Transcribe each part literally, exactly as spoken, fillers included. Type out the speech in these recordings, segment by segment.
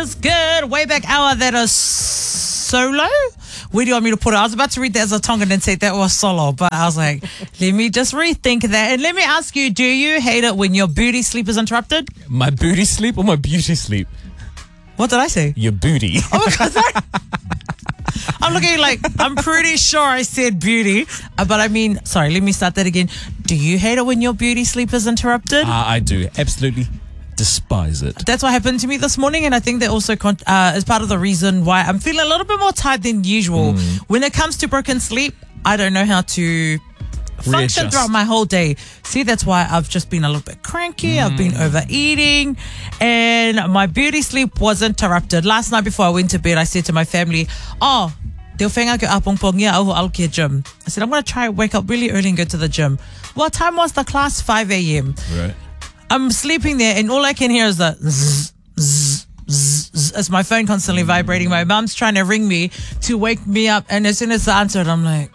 is good? Way back hour, that is solo. Where do you want me to put it? I was about to read that as a Tongan and say that was solo, but I was like, let me just rethink that. And let me ask you, do you hate it when your booty sleep is interrupted? My booty sleep or my beauty sleep? What did I say? Your booty. Oh my God, sorry. I'm looking like, I'm pretty sure I said beauty, uh, but I mean, sorry, let me start that again. Do you hate it when your beauty sleep is interrupted? Uh, I do. Absolutely despise it. That's what happened to me this morning, and I think that also con- uh, is part of the reason why I'm feeling a little bit more tired than usual. Mm. When it comes to broken sleep, I don't know how to function Readjust. throughout my whole day. See, that's why I've just been a little bit cranky. Mm. I've been overeating, and my beauty sleep was interrupted. Last night before I went to bed, I said to my family, oh, Deo whenga ke apongpong ia au au ke gym. I said, I'm going to try and wake up really early and go to the gym. What time was the class? five a.m. Right. I'm sleeping there, and all I can hear is the zzz, zzz, zzz, zzz, as my phone constantly vibrating. My mom's trying to ring me to wake me up, and as soon as I answered, I'm like,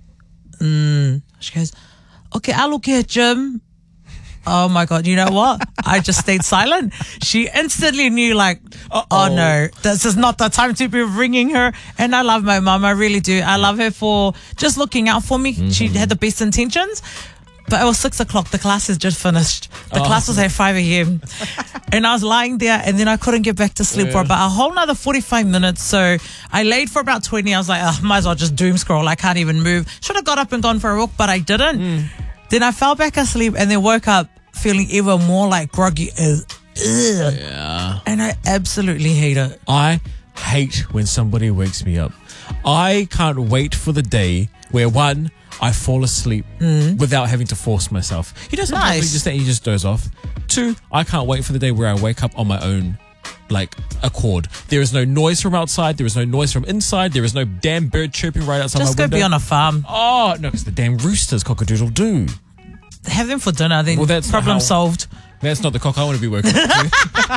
mm. She goes, okay, I'll look at gym. Oh my God, you know what? I just stayed silent. She instantly knew, like, Uh-oh. oh no, this is not the time to be ringing her. And I love my mom, I really do. I love her for just looking out for me. Mm-hmm. She had the best intentions. But it was six o'clock. The class has just finished. The oh. class was at five a.m. And I was lying there, and then I couldn't get back to sleep yeah. for about a whole nother forty-five minutes. So I laid for about twenty. I was like, oh, might as well just doom scroll. I can't even move. Should have got up and gone for a walk, but I didn't. Mm. Then I fell back asleep and then woke up feeling even more like groggy. Ugh. Yeah. And I absolutely hate it. I hate when somebody wakes me up. I can't wait for the day where, one, I fall asleep mm. without having to force myself. You know, sometimes nice. you just you just doze off. Two, I can't wait for the day where I wake up on my own, like, accord. There is no noise from outside. There is no noise from inside. There is no damn bird chirping right outside just my Just window. go be on a farm. Oh, no, because the damn roosters cock-a-doodle-doo. Have them for dinner, then well, that's problem how, solved. That's not the cock I want to be working with. I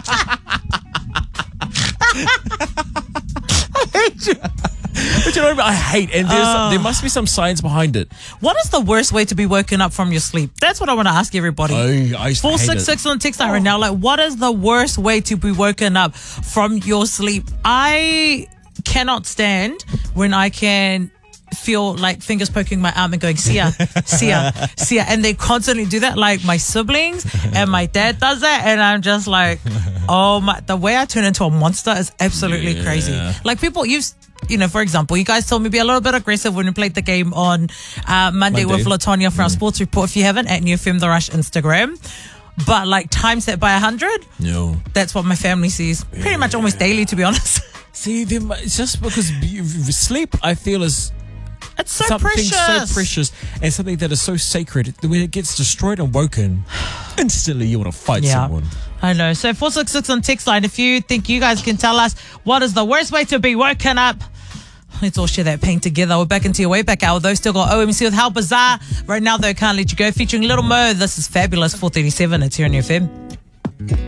hate you. But you know what I mean? I hate, and there's, uh, there must be some science behind it. What is the worst way to be woken up from your sleep? That's what I want to ask everybody. Oh, I four six six on text line right now. Like, what is the worst way to be woken up from your sleep? I cannot stand when I can feel like fingers poking my arm and going, Sia, Sia, Sia. And they constantly do that. Like my siblings and my dad does that. And I'm just like, oh my, the way I turn into a monster is absolutely yeah. crazy. Like people, you've, you know, for example, you guys told me to be a little bit aggressive when we played the game on uh, Monday, Monday with Latonia for mm. our sports report. If you haven't, at New F M The Rush Instagram. But like times that by a hundred, no, that's what my family sees pretty yeah. much almost daily, to be honest. See, it's just because sleep, I feel, is it's so something precious. so precious and something that is so sacred. When it gets destroyed and woken, instantly you want to fight yeah, someone. I know. So four six six on text line. If you think you guys can tell us what is the worst way to be woken up, let's all share that pain together. We're back into your way back hour. Those still got O M C with How Bizarre. Right now, though, Can't Let You Go featuring Little Mo. This is fabulous. four thirty-seven. It's here on New F M.